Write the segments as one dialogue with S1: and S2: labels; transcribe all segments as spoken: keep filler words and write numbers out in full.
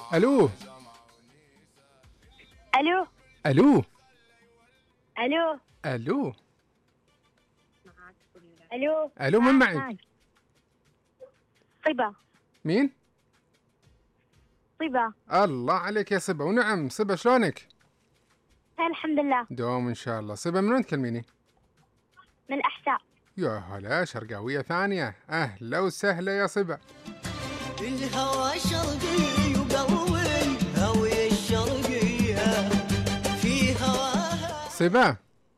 S1: الو
S2: الو
S1: الو
S2: الو
S1: الو
S2: الو
S1: الو من معي؟
S2: صبا.
S1: مين؟
S2: صبا.
S1: الله عليك يا صبا. ونعم صبا، شلونك؟
S2: الحمد لله.
S1: دوم ان شاء الله. صبا من وين تكلميني؟
S2: من الأحساء.
S1: يا هلا، شرقاوية ثانية. اهلا وسهلا يا صبا.
S3: الهوى شرقي وقلبي هوي الشرقية في هواها.
S1: صبا.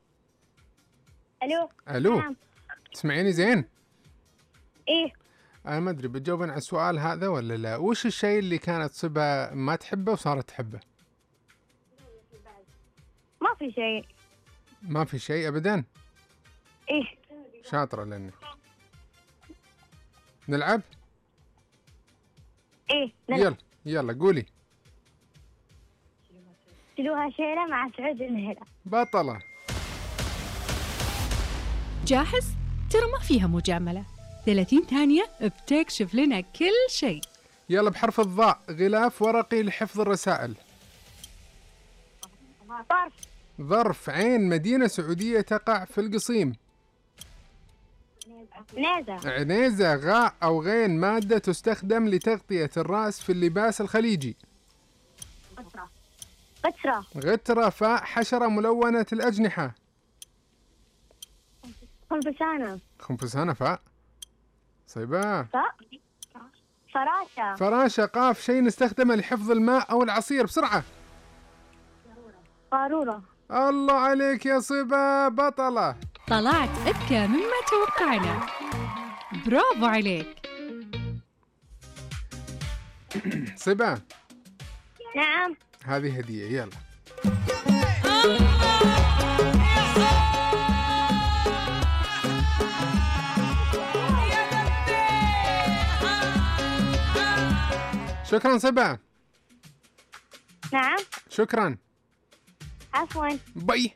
S2: الو
S1: الو
S2: نعم.
S1: تسمعيني زين؟
S2: ايه
S1: انا ما ادري بتجاوبين على السؤال هذا ولا لا. وش الشيء اللي كانت صبا ما تحبه وصارت تحبه؟
S2: ما في شيء.
S1: ما في شيء ابدا.
S2: ايه
S1: شاطرة لانك. نلعب؟
S2: ايه نلعب.
S1: يلا يلا قولي.
S2: شيلوها شيلة مع سعود النهلة.
S1: بطلة.
S4: جاهز؟ ترى ما فيها مجاملة. ثلاثين ثانية بتكشف لنا كل شيء.
S1: يلا بحرف الضاء. غلاف ورقي لحفظ الرسائل.
S2: طرف.
S1: ظرف. عين. مدينة سعودية تقع في القصيم.
S2: نازة.
S1: عنيزة. غاء أو غين. مادة تستخدم لتغطية الرأس في اللباس الخليجي.
S2: قطرة.
S1: غترة. فاء. حشرة ملونة الأجنحة.
S2: خنفسانة.
S1: خنفسانة. فاء. صيبة.
S2: صح. فراشة.
S1: فراشة. قاف. شيء نستخدمه لحفظ الماء أو العصير. بسرعة.
S2: قارورة.
S1: الله عليك يا صبا، بطلة.
S4: طلعت أذكى مما توقعنا. برافو عليك.
S1: صبا
S2: نعم.
S1: هذه هدية. يلا. شكرا صبا.
S2: نعم.
S1: شكرا.
S2: عفوا.
S1: باي.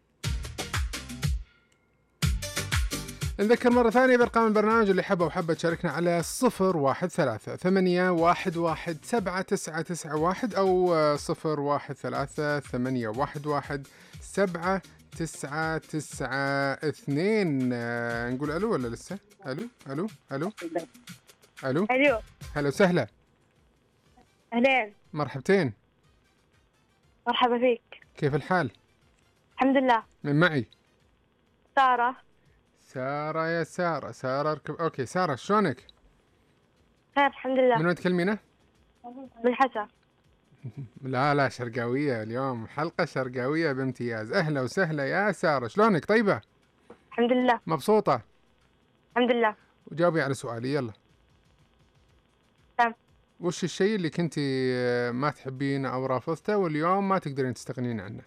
S1: نذكر مرة ثانية بأرقام البرنامج اللي حبوا وحبة تشاركنا على صفر واحد ثلاثة ثمانية واحد واحد سبعة تسعة تسعة واحد أو صفر واحد ثلاثة ثمانية واحد واحد سبعة تسعة تسعة اثنين. نقول ألو ولا لسه؟ ألو ألو ألو ألو.
S2: الو.
S1: هلا وسهلا.
S2: أهلين.
S1: مرحبتين.
S2: مرحبا فيك.
S1: كيف الحال؟
S2: الحمد لله.
S1: من معي؟
S2: سارة.
S1: سارة يا سارة. سارة اركب. أوكي سارة، شلونك؟
S2: خير الحمد لله.
S1: من وين تكلمينا؟
S2: بالحسا.
S1: لا لا، شرقاوية اليوم، حلقة شرقاوية بامتياز. أهلا وسهلا يا سارة، شلونك؟ طيبة؟
S2: الحمد لله.
S1: مبسوطة؟
S2: الحمد لله.
S1: وجاوبي على سؤالي يلا.
S2: تمام.
S1: وش الشيء اللي كنتي ما تحبينه أو رافضته واليوم ما تقدرين تستغنين عنه؟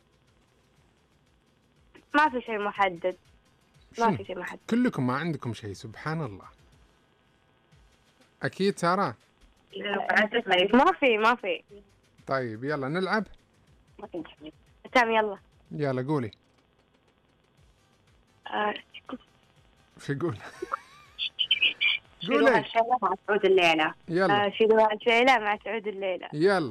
S2: ما في شيء محدد. ما
S1: شنو؟
S2: في شيء محدد.
S1: كلكم ما عندكم شيء، سبحان الله. أكيد سارة؟
S2: ما في ما في.
S1: طيب يلا نلعب.
S2: تمام يلا.
S1: يلا قولي.
S2: آه،
S1: شو يقول؟
S2: شيلوها
S1: قولي.
S2: الشيلة مع سعود الليلة.
S1: يلا
S2: آه، شيلوها الشيلة مع سعود الليلة.
S1: يلا.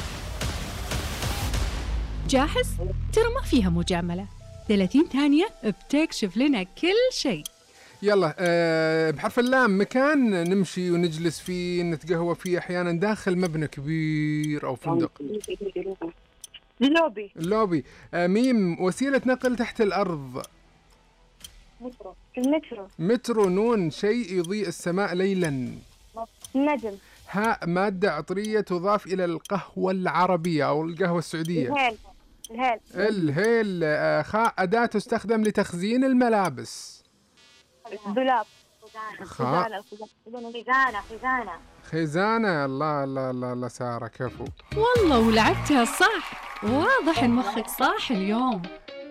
S4: جاهز؟ ترى ما فيها مجاملة. ثلاثين ثانية بتكشف لنا كل شيء.
S1: يلا أه بحرف اللام. مكان نمشي ونجلس فيه، نتقهوى فيه أحيانا داخل مبنى كبير أو فندق.
S2: اللوبي.
S1: اللوبي. أه ميم. وسيلة نقل تحت الأرض.
S2: مترو. المترو.
S1: مترو. نون. شيء يضيء السماء ليلا.
S2: النجم.
S1: هاء. مادة عطرية تضاف إلى القهوة العربية أو القهوة السعودية.
S2: الهيل. الهيل.
S1: الهيل. أه خاء. أداة تستخدم لتخزين الملابس.
S2: الدولاب.
S1: خاء.
S2: خزانة. خزانة.
S1: خزانة. الله الله الله الله سارة كفو.
S4: والله ولعبتها صح. واضح إن مخك صاح اليوم.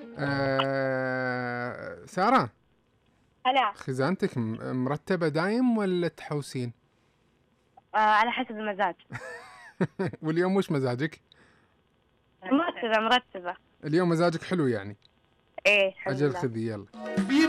S1: أه سارة،
S2: هلا.
S1: خزانتك م- مرتبة دايم ولا تحوسين؟
S2: آه، على حسب المزاج.
S1: واليوم وش مزاجك؟
S2: مرتبة مرتبة.
S1: اليوم مزاجك حلو يعني.
S2: ايه الحمد
S1: أجل
S2: لله.
S1: خذي يلا.